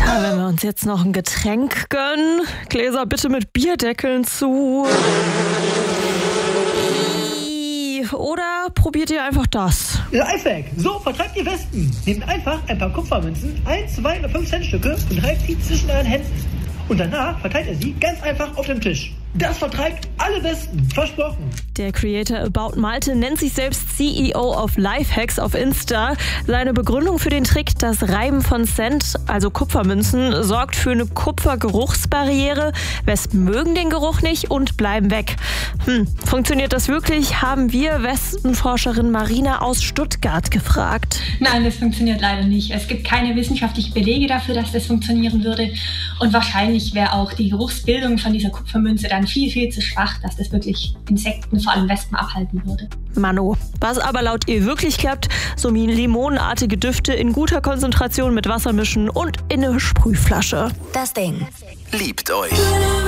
Wenn wir uns jetzt noch ein Getränk gönnen, Gläser bitte mit Bierdeckeln zu. Oder probiert ihr einfach das? Lifehack, so vertreibt ihr Wespen. Nehmt einfach ein paar Kupfermünzen, 1, 2 oder 5 Cent Stücke und reibt sie zwischen euren Händen. Und danach verteilt ihr sie ganz einfach auf dem Tisch. Das vertreibt alle Wespen, versprochen. Der Creator About Malte nennt sich selbst CEO of Lifehacks auf Insta. Seine Begründung für den Trick, das Reiben von Cent, also Kupfermünzen, sorgt für eine Kupfergeruchsbarriere. Wespen mögen den Geruch nicht und bleiben weg. Funktioniert das wirklich? Haben wir Wespenforscherin Marina aus Stuttgart gefragt. Nein, das funktioniert leider nicht. Es gibt keine wissenschaftlichen Belege dafür, dass das funktionieren würde. Und wahrscheinlich wäre auch die Geruchsbildung von dieser Kupfermünze dann viel, viel zu schwach, dass das wirklich Insekten, vor allem Wespen, abhalten würde. Mano. Was aber laut ihr wirklich klappt, so limonenartige Düfte in guter Konzentration mit Wasser mischen und in eine Sprühflasche. Das Ding. Liebt euch.